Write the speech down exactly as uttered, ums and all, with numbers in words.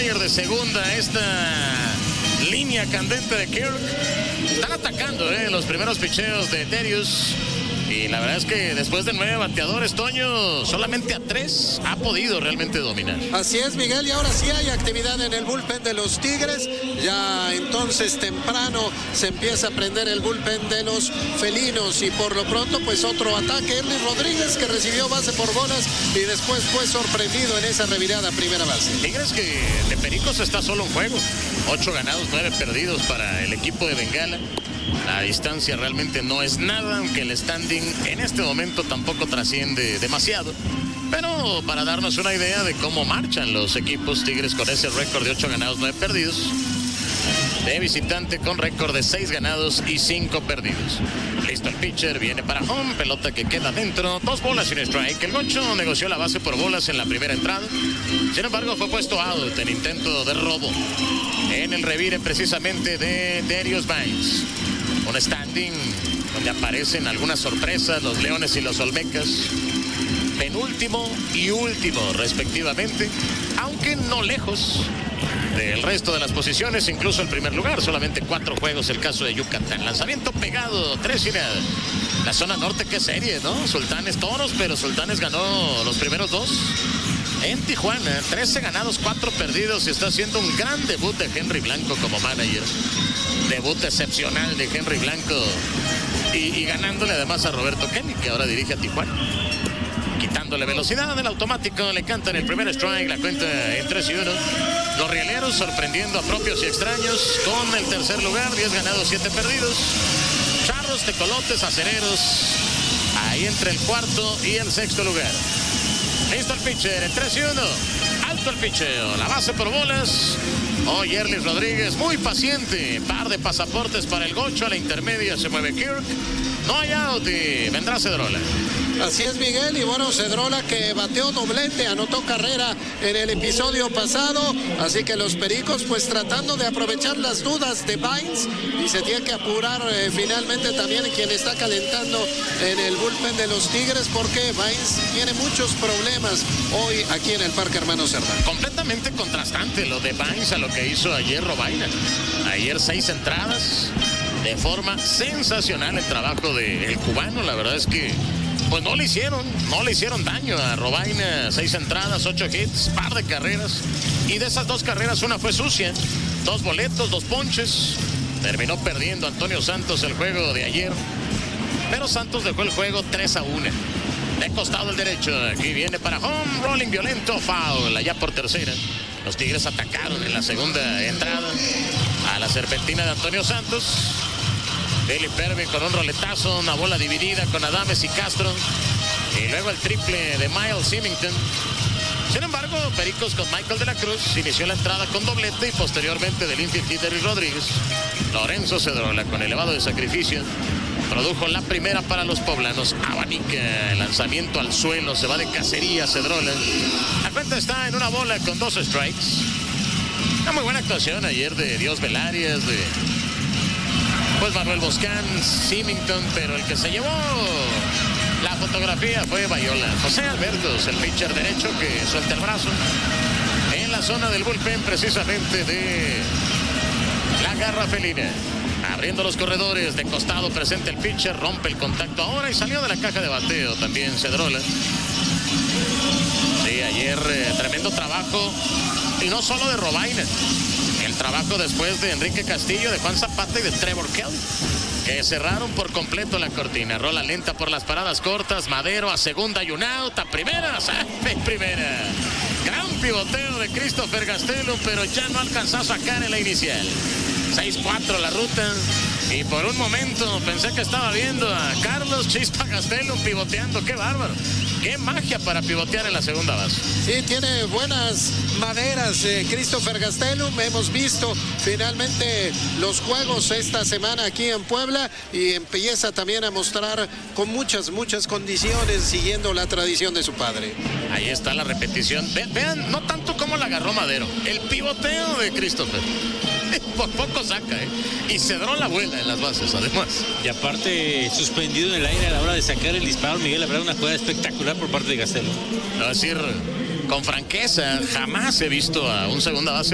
flyer de segunda, esta línea candente de Kirk. Están atacando eh, los primeros picheos de Darius. Y la verdad es que después de nueve bateadores, Toño, solamente a tres ha podido realmente dominar. Así es, Miguel, y ahora sí hay actividad en el bullpen de los Tigres. Ya entonces temprano se empieza a prender el bullpen de los felinos. Y por lo pronto, pues otro ataque. Erlis Rodríguez, que recibió base por bolas y después fue sorprendido en esa revirada a primera base. Tigres que de Pericos está solo un juego. Ocho ganados, nueve perdidos para el equipo de Bengala. La distancia realmente no es nada, aunque el standing en este momento tampoco trasciende demasiado. Pero para darnos una idea de cómo marchan los equipos, Tigres con ese récord de ocho ganados, nueve perdidos. De visitante con récord de seis ganados y cinco perdidos. Listo el pitcher, viene para home, pelota que queda dentro, dos bolas sin strike. El Gocho negoció la base por bolas en la primera entrada. Sin embargo, fue puesto out en intento de robo en el revire precisamente de Darius Vines. Un standing donde aparecen algunas sorpresas, los Leones y los Olmecas. Penúltimo y último respectivamente, aunque no lejos del resto de las posiciones, incluso el primer lugar. Solamente cuatro juegos el caso de Yucatán. Lanzamiento pegado, tres y nada. La zona norte, qué serie, ¿no? Sultanes Toros, pero Sultanes ganó los primeros dos en Tijuana. trece ganados, cuatro perdidos, y está haciendo un gran debut de Henry Blanco como manager. Debut excepcional de Henry Blanco y, y ganándole además a Roberto Kenny, que ahora dirige a Tijuana. Quitándole velocidad, el automático le canta en el primer strike, la cuenta en tres y uno. Los rieleros sorprendiendo a propios y extraños con el tercer lugar, diez ganados, siete perdidos. Charros, tecolotes, acereros, ahí entre el cuarto y el sexto lugar. Listo el pitcher, en tres y uno. Alto el pitcheo, la base por bolas. Hoy Erlis Rodríguez, muy paciente. Par de pasaportes para el Gocho, a la intermedia se mueve Kirk. No hay out y vendrá Cedrola. Así es, Miguel, y bueno, Cedrola que bateó doblete, anotó carrera en el episodio pasado, así que los Pericos pues tratando de aprovechar las dudas de Vines, y se tiene que apurar eh, finalmente también quien está calentando en el bullpen de los Tigres, porque Vines tiene muchos problemas hoy aquí en el Parque Hermano Cerdán. Completamente contrastante lo de Vines a lo que hizo ayer Robaina. Ayer seis entradas, de forma sensacional el trabajo del cubano. La verdad es que pues no le hicieron, no le hicieron daño a Robaina. Seis entradas, ocho hits, par de carreras. Y de esas dos carreras, una fue sucia. Dos boletos, dos ponches. Terminó perdiendo Antonio Santos el juego de ayer. Pero Santos dejó el juego tres a uno. De costado el derecho. Aquí viene para home, rolling violento, foul. Allá por tercera. Los Tigres atacaron en la segunda entrada a la serpentina de Antonio Santos. Billy Pervin con un roletazo, una bola dividida con Adames y Castro. Y luego el triple de Miles Symington. Sin embargo, Pericos con Michael de la Cruz inició la entrada con doblete, y posteriormente del infield hitter y Rodríguez. Lorenzo Cedrola con elevado de sacrificio produjo la primera para los poblanos. Abanica, el lanzamiento al suelo, se va de cacería Cedrola. La cuenta está en una bola con dos strikes. Una muy buena actuación ayer de Dios Velarias, de pues Manuel Boscán, Symington, pero el que se llevó la fotografía fue Bayola. José Albertos, el pitcher derecho que suelta el brazo en la zona del bullpen precisamente de la garra felina. Abriendo los corredores, de costado presente el pitcher, rompe el contacto ahora y salió de la caja de bateo también Cedrola. Sí, ayer eh, tremendo trabajo, y no solo de Robaina. El trabajo después de Enrique Castillo, de Juan Zapata y de Trevor Kelly, que cerraron por completo la cortina. Rola lenta por las paradas cortas. Madero a segunda y un out. A primera, safe primera. Gran pivoteo de Christopher Gastelum, pero ya no alcanzó a sacar en la inicial. seis cuatro la ruta. Y por un momento pensé que estaba viendo a Carlos Chispa Gastelum pivoteando. ¡Qué bárbaro! ¡Qué magia para pivotear en la segunda base! Sí, tiene buenas maneras eh, Christopher Gastelum. Hemos visto finalmente los juegos esta semana aquí en Puebla, y empieza también a mostrar con muchas, muchas condiciones, siguiendo la tradición de su padre. Ahí está la repetición. Ve, vean, no tanto como la agarró Madero, el pivoteo de Christopher. Por poco saca, ¿eh? Y Cedrón la vuela en las bases, además. Y aparte, suspendido en el aire a la hora de sacar el disparo, Miguel, la verdad, una jugada espectacular por parte de Gastelum. Es decir, con franqueza, jamás he visto a un segunda base